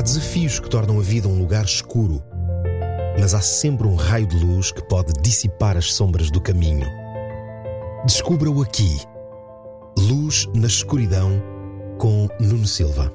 desafios que tornam a vida um lugar escuro, mas há sempre um raio de luz que pode dissipar as sombras do caminho. Descubra-o aqui. Luz na Escuridão, com Nuno Silva.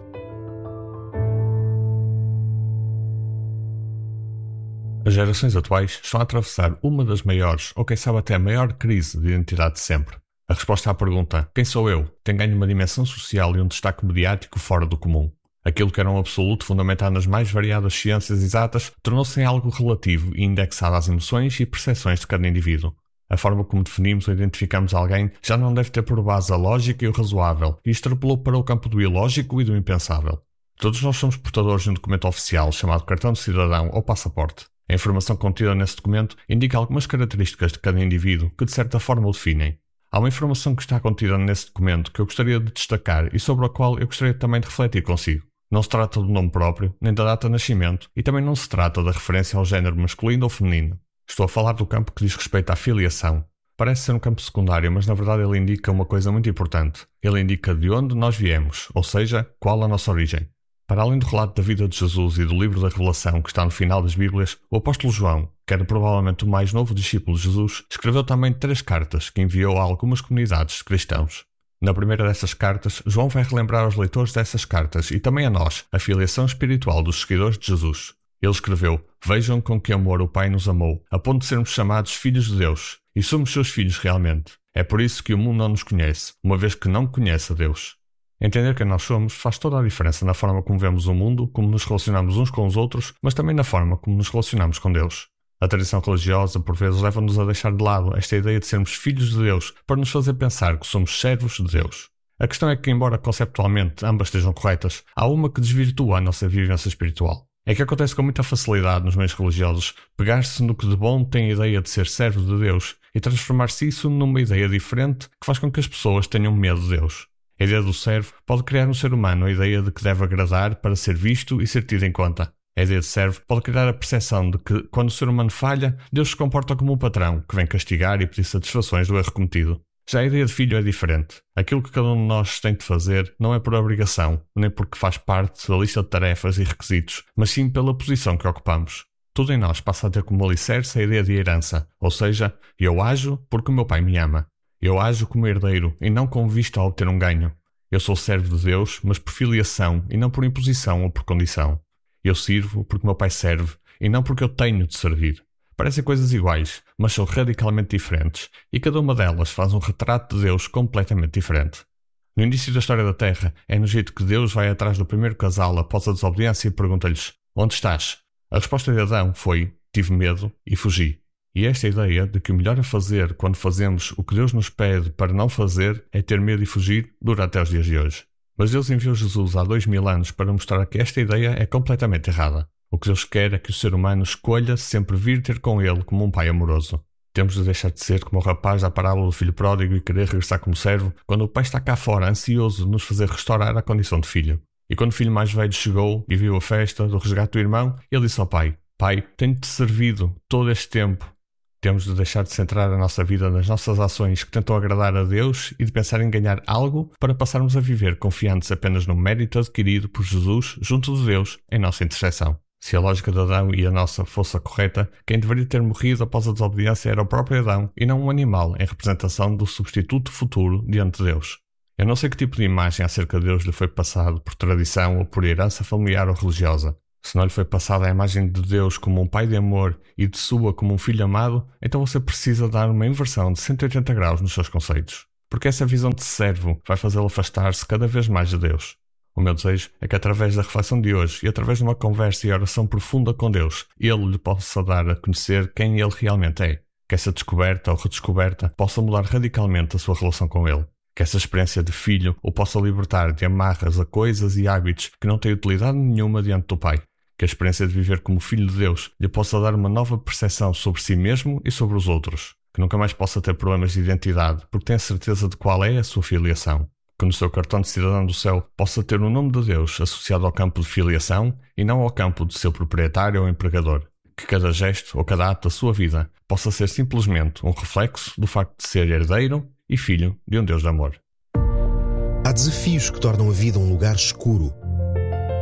As gerações atuais estão a atravessar uma das maiores, ou quem sabe até a maior crise de identidade de sempre. A resposta à pergunta "Quem sou eu?" tem ganho uma dimensão social e um destaque mediático fora do comum. Aquilo que era um absoluto fundamentado nas mais variadas ciências exatas tornou-se em algo relativo e indexado às emoções e percepções de cada indivíduo. A forma como definimos ou identificamos alguém já não deve ter por base a lógica e o razoável, e extrapolou para o campo do ilógico e do impensável. Todos nós somos portadores de um documento oficial chamado cartão de cidadão ou passaporte. A informação contida nesse documento indica algumas características de cada indivíduo que de certa forma o definem. Há uma informação que está contida nesse documento que eu gostaria de destacar e sobre a qual eu gostaria também de refletir consigo. Não se trata do nome próprio, nem da data de nascimento, e também não se trata da referência ao género masculino ou feminino. Estou a falar do campo que diz respeito à filiação. Parece ser um campo secundário, mas na verdade ele indica uma coisa muito importante. Ele indica de onde nós viemos, ou seja, qual a nossa origem. Para além do relato da vida de Jesus e do livro da Revelação que está no final das Bíblias, o apóstolo João, que era provavelmente o mais novo discípulo de Jesus, escreveu também 3 cartas que enviou a algumas comunidades de cristãos. Na primeira dessas cartas, João vai relembrar aos leitores dessas cartas e também a nós a filiação espiritual dos seguidores de Jesus. Ele escreveu: "Vejam com que amor o Pai nos amou, a ponto de sermos chamados filhos de Deus, e somos seus filhos realmente. É por isso que o mundo não nos conhece, uma vez que não conhece a Deus." Entender quem nós somos faz toda a diferença na forma como vemos o mundo, como nos relacionamos uns com os outros, mas também na forma como nos relacionamos com Deus. A tradição religiosa, por vezes, leva-nos a deixar de lado esta ideia de sermos filhos de Deus para nos fazer pensar que somos servos de Deus. A questão é que, embora conceptualmente ambas estejam corretas, há uma que desvirtua a nossa vivência espiritual. É que acontece com muita facilidade nos meios religiosos pegar-se no que de bom tem a ideia de ser servo de Deus e transformar-se isso numa ideia diferente que faz com que as pessoas tenham medo de Deus. A ideia do servo pode criar no ser humano a ideia de que deve agradar para ser visto e ser tido em conta. A ideia de servo pode criar a percepção de que, quando o ser humano falha, Deus se comporta como um patrão que vem castigar e pedir satisfações do erro cometido. Já a ideia de filho é diferente. Aquilo que cada um de nós tem de fazer não é por obrigação, nem porque faz parte da lista de tarefas e requisitos, mas sim pela posição que ocupamos. Tudo em nós passa a ter como alicerce a ideia de herança, ou seja, eu ajo porque o meu pai me ama. Eu ajo como herdeiro e não com vista a obter um ganho. Eu sou servo de Deus, mas por filiação e não por imposição ou por condição. Eu sirvo porque meu pai serve e não porque eu tenho de servir. Parecem coisas iguais, mas são radicalmente diferentes, e cada uma delas faz um retrato de Deus completamente diferente. No início da história da Terra, é no jeito que Deus vai atrás do primeiro casal após a desobediência e pergunta-lhes: "Onde estás?" A resposta de Adão foi: "Tive medo e fugi." E esta ideia de que o melhor a fazer quando fazemos o que Deus nos pede para não fazer é ter medo e fugir dura até os dias de hoje. Mas Deus enviou Jesus há 2000 anos para mostrar que esta ideia é completamente errada. O que Deus quer é que o ser humano escolha sempre vir ter com Ele como um pai amoroso. Temos de deixar de ser como o rapaz da parábola do filho pródigo e querer regressar como servo, quando o pai está cá fora ansioso de nos fazer restaurar a condição de filho. E quando o filho mais velho chegou e viu a festa do resgate do irmão, ele disse ao pai: "Pai, tenho-te servido todo este tempo." Temos de deixar de centrar a nossa vida nas nossas ações que tentam agradar a Deus e de pensar em ganhar algo para passarmos a viver confiantes apenas no mérito adquirido por Jesus junto de Deus em nossa intercessão. Se a lógica de Adão e a nossa fosse a correta, quem deveria ter morrido após a desobediência era o próprio Adão e não um animal em representação do substituto futuro diante de Deus. Eu não sei que tipo de imagem acerca de Deus lhe foi passado por tradição ou por herança familiar ou religiosa. Se não lhe foi passada a imagem de Deus como um pai de amor e de sua como um filho amado, então você precisa dar uma inversão de 180 graus nos seus conceitos. Porque essa visão de servo vai fazê-lo afastar-se cada vez mais de Deus. O meu desejo é que através da reflexão de hoje e através de uma conversa e oração profunda com Deus, Ele lhe possa dar a conhecer quem Ele realmente é. Que essa descoberta ou redescoberta possa mudar radicalmente a sua relação com Ele. Que essa experiência de filho o possa libertar de amarras a coisas e hábitos que não têm utilidade nenhuma diante do Pai. Que a experiência de viver como filho de Deus lhe possa dar uma nova percepção sobre si mesmo e sobre os outros. Que nunca mais possa ter problemas de identidade, porque tem a certeza de qual é a sua filiação. Que no seu cartão de cidadão do céu possa ter o nome de Deus associado ao campo de filiação e não ao campo de seu proprietário ou empregador. Que cada gesto ou cada ato da sua vida possa ser simplesmente um reflexo do facto de ser herdeiro e filho de um Deus de amor. Há desafios que tornam a vida um lugar escuro,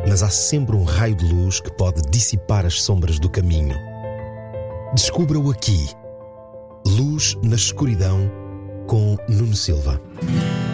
mas há sempre um raio de luz que pode dissipar as sombras do caminho. Descubra-o aqui. Luz na Escuridão, com Nuno Silva.